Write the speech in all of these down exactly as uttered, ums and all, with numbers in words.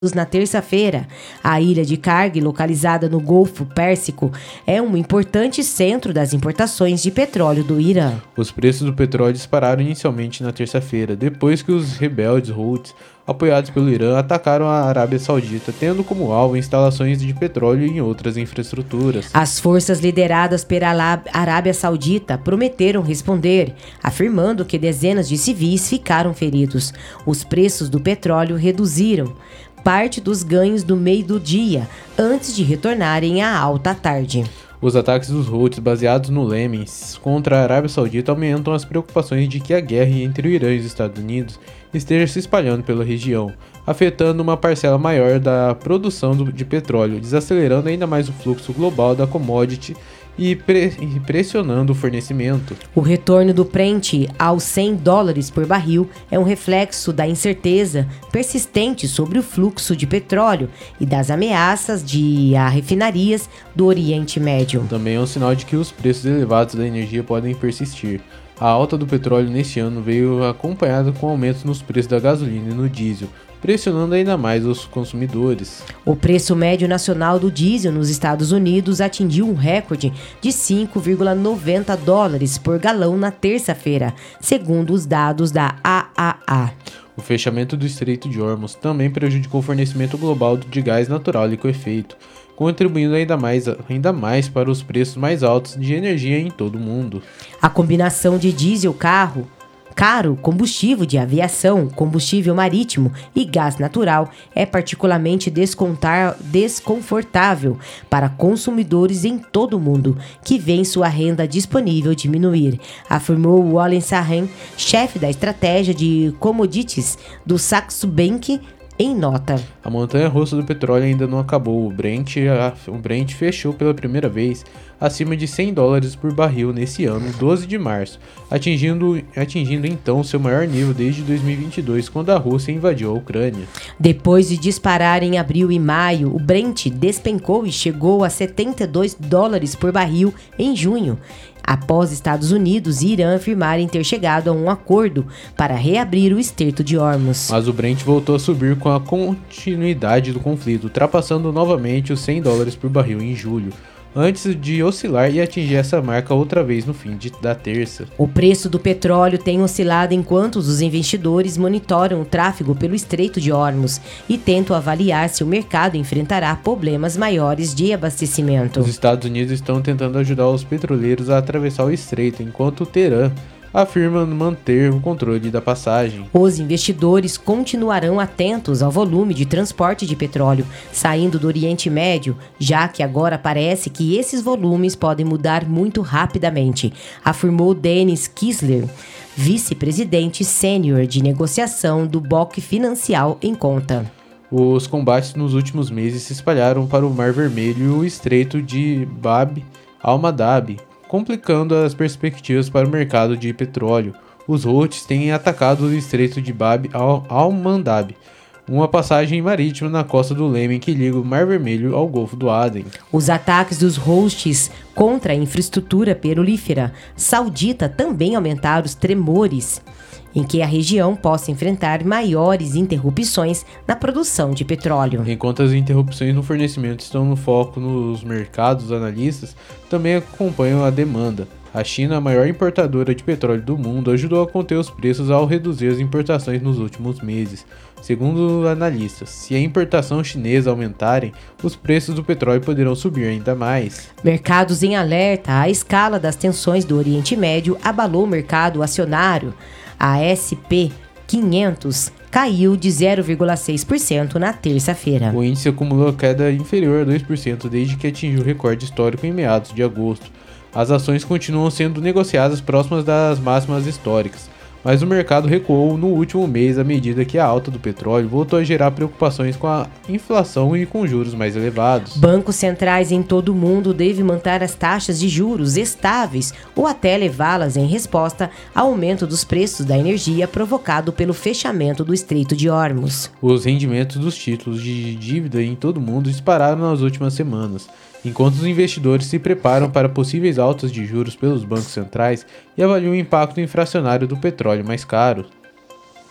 Na terça-feira, a ilha de Karg, localizada no Golfo Pérsico, é um importante centro das importações de petróleo do Irã. Os preços do petróleo dispararam inicialmente na terça-feira, depois que os rebeldes Houthis, apoiados pelo Irã, atacaram a Arábia Saudita, tendo como alvo instalações de petróleo em outras infraestruturas. As forças lideradas pela Arábia Saudita prometeram responder, afirmando que dezenas de civis ficaram feridos. Os preços do petróleo reduziram parte dos ganhos do meio do dia, antes de retornarem à alta tarde. Os ataques dos Houthis, baseados no Iêmen, contra a Arábia Saudita aumentam as preocupações de que a guerra entre o Irã e os Estados Unidos esteja se espalhando pela região, afetando uma parcela maior da produção de petróleo, desacelerando ainda mais o fluxo global da commodity e, pre- e pressionando o fornecimento. O retorno do Brent aos cem dólares por barril é um reflexo da incerteza persistente sobre o fluxo de petróleo e das ameaças de a refinarias do Oriente Médio. Também é um sinal de que os preços elevados da energia podem persistir. A alta do petróleo neste ano veio acompanhada com aumentos nos preços da gasolina e no diesel, pressionando ainda mais os consumidores. O preço médio nacional do diesel nos Estados Unidos atingiu um recorde de cinco vírgula noventa dólares por galão na terça-feira, segundo os dados da A A A. O fechamento do Estreito de Hormuz também prejudicou o fornecimento global de gás natural liquefeito, contribuindo ainda mais, ainda mais para os preços mais altos de energia em todo o mundo. A combinação de diesel carro caro, combustível de aviação, combustível marítimo e gás natural é particularmente descontar, desconfortável para consumidores em todo o mundo, que veem sua renda disponível diminuir, afirmou Wallen Sahen, chefe da estratégia de commodities do Saxo Bank, em nota. A montanha-russa do petróleo ainda não acabou. O Brent, a, o Brent fechou pela primeira vez acima de cem dólares por barril nesse ano, doze de março, atingindo, atingindo então seu maior nível desde dois mil e vinte e dois, quando a Rússia invadiu a Ucrânia. Depois de disparar em abril e maio, o Brent despencou e chegou a setenta e dois dólares por barril em junho, após Estados Unidos e Irã afirmarem ter chegado a um acordo para reabrir o Estreito de Hormuz. Mas o Brent voltou a subir com a continuidade do conflito, ultrapassando novamente os cem dólares por barril em julho, antes de oscilar e atingir essa marca outra vez no fim de, da terça. O preço do petróleo tem oscilado enquanto os investidores monitoram o tráfego pelo Estreito de Hormuz e tentam avaliar se o mercado enfrentará problemas maiores de abastecimento. Os Estados Unidos estão tentando ajudar os petroleiros a atravessar o estreito, enquanto o Teherã afirma manter o controle da passagem. Os investidores continuarão atentos ao volume de transporte de petróleo saindo do Oriente Médio, já que agora parece que esses volumes podem mudar muito rapidamente, afirmou Dennis Kissler, vice-presidente sênior de negociação do B O C Financial em Conta. Os combates nos últimos meses se espalharam para o Mar Vermelho e o Estreito de Bab al-Mandab, complicando as perspectivas para o mercado de petróleo. Os Houthis têm atacado o Estreito de Bab al-Mandab, uma passagem marítima na costa do Iêmen que liga o Mar Vermelho ao Golfo do Aden. Os ataques dos Houthis contra a infraestrutura petrolífera saudita também aumentaram os tremores em que a região possa enfrentar maiores interrupções na produção de petróleo. Enquanto as interrupções no fornecimento estão no foco nos mercados, os analistas também acompanham a demanda. A China, a maior importadora de petróleo do mundo, ajudou a conter os preços ao reduzir as importações nos últimos meses. Segundo analistas, se a importação chinesa aumentarem, os preços do petróleo poderão subir ainda mais. Mercados em alerta. A escala das tensões do Oriente Médio abalou o mercado acionário. A S and P quinhentos caiu de zero vírgula seis por cento na terça-feira. O índice acumulou queda inferior a dois por cento desde que atingiu o recorde histórico em meados de agosto. As ações continuam sendo negociadas próximas das máximas históricas, mas o mercado recuou no último mês à medida que a alta do petróleo voltou a gerar preocupações com a inflação e com juros mais elevados. Bancos centrais em todo o mundo devem manter as taxas de juros estáveis ou até elevá-las em resposta ao aumento dos preços da energia provocado pelo fechamento do Estreito de Hormuz. Os rendimentos dos títulos de dívida em todo o mundo dispararam nas últimas semanas, enquanto os investidores se preparam para possíveis altas de juros pelos bancos centrais e avaliam o impacto inflacionário do petróleo mais caro.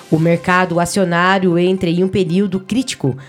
O mercado acionário entra em um período crítico